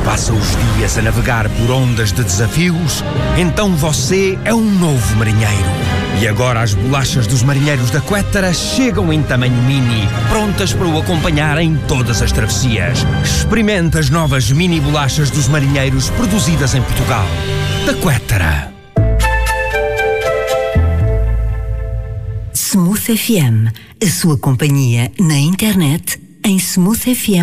passa os dias a navegar por ondas de desafios, então você é um novo marinheiro. E agora as bolachas dos marinheiros da Quettara chegam em tamanho mini, prontas para o acompanhar em todas as travessias. Experimente as novas mini bolachas dos marinheiros produzidas em Portugal. Da Quettara. Smooth FM, a sua companhia na internet em smoothfm.pt.